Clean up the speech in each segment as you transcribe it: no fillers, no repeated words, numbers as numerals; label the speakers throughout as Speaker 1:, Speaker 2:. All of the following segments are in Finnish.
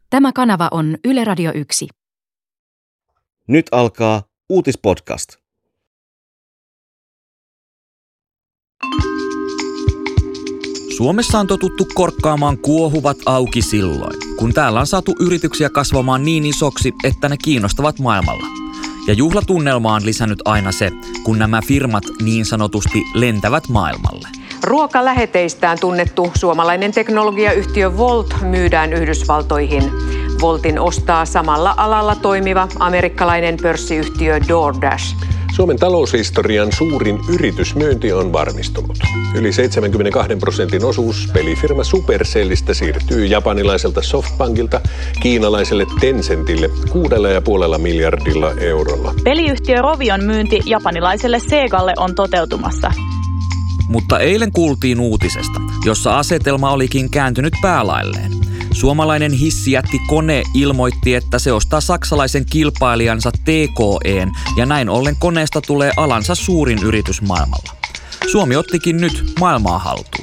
Speaker 1: Tämä kanava on Yle Radio 1.
Speaker 2: Nyt alkaa uutispodcast.
Speaker 3: Suomessa on totuttu korkkaamaan kuohuvat auki silloin, kun täällä on saatu yrityksiä kasvamaan niin isoksi, että ne kiinnostavat maailmalla. Ja juhlatunnelma on lisännyt aina se, kun nämä firmat niin sanotusti lentävät maailmalle.
Speaker 4: Ruokaläheteistään tunnettu suomalainen teknologiayhtiö Wolt myydään Yhdysvaltoihin. Woltin ostaa samalla alalla toimiva amerikkalainen pörssiyhtiö DoorDash.
Speaker 5: Suomen taloushistorian suurin yritysmyynti on varmistunut. Yli 72% osuus pelifirma Supercellistä siirtyy japanilaiselta Softbankilta kiinalaiselle Tencentille 6,5 miljardilla eurolla.
Speaker 6: Peliyhtiö Rovion myynti japanilaiselle Segalle on toteutumassa.
Speaker 3: Mutta eilen kuultiin uutisesta, jossa asetelma olikin kääntynyt päälailleen. Suomalainen hissijätti Kone ilmoitti, että se ostaa saksalaisen kilpailijansa TKE:n ja näin ollen Koneesta tulee alansa suurin yritys maailmalla. Suomi ottikin nyt maailmaa haltuun.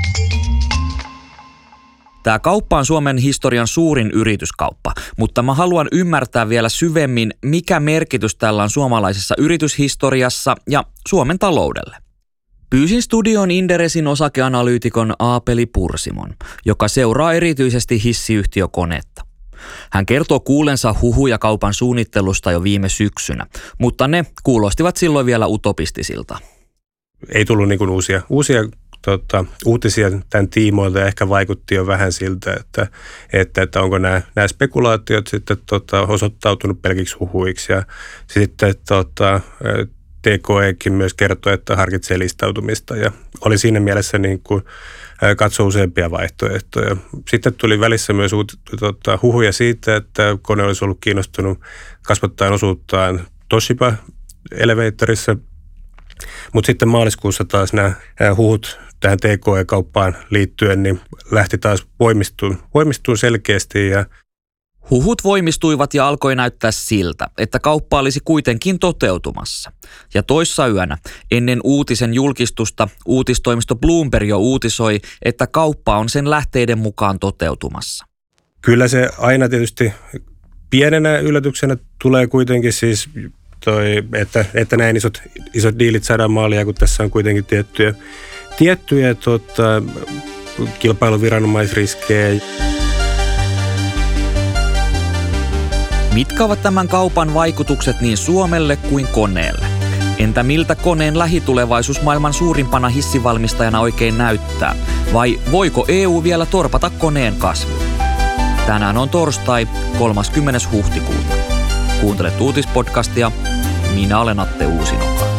Speaker 3: Tämä kauppa on Suomen historian suurin yrityskauppa, mutta mä haluan ymmärtää vielä syvemmin, mikä merkitys tällä on suomalaisessa yrityshistoriassa ja Suomen taloudelle. Pyysin studioon Inderesin osakeanalyytikon Aapeli Pursimon, joka seuraa erityisesti hissiyhtiö Konetta. Hän kertoo kuulensa huhuja kaupan suunnittelusta jo viime syksynä, mutta ne kuulostivat silloin vielä utopistisilta.
Speaker 7: Ei tullut niin kuin uusia uutisia tämän tiimoilta ja ehkä vaikutti jo vähän siltä, että onko nämä spekulaatiot sitten osoittautunut pelkiksi huhuiksi ja sitten TKEkin myös kertoi, että harkitsee listautumista ja oli siinä mielessä niin kuin katsoi useampia vaihtoehtoja. Sitten tuli välissä myös huhuja siitä, että Kone olisi ollut kiinnostunut kasvattamaan osuuttaan Toshiba Elevatorissa, mutta sitten maaliskuussa taas nämä huhut tähän TKE-kauppaan liittyen niin lähti taas voimistuun selkeästi ja
Speaker 3: huhut voimistuivat ja alkoi näyttää siltä, että kauppa olisi kuitenkin toteutumassa. Ja toissa yönä, ennen uutisen julkistusta, uutistoimisto Bloomberg jo uutisoi, että kauppa on sen lähteiden mukaan toteutumassa.
Speaker 7: Kyllä se aina tietysti pienenä yllätyksenä tulee kuitenkin siis että näin isot diilit saadaan maaliin, kun tässä on kuitenkin tiettyjä kilpailuviranomaisriskejä.
Speaker 3: Mitkä ovat tämän kaupan vaikutukset niin Suomelle kuin Koneelle? Entä miltä Koneen lähitulevaisuus maailman suurimpana hissivalmistajana oikein näyttää? Vai voiko EU vielä torpata Koneen kasvun? Tänään on torstai 30. huhtikuuta. Kuuntelet uutispodcastia. Minä olen Atte Uusinoka.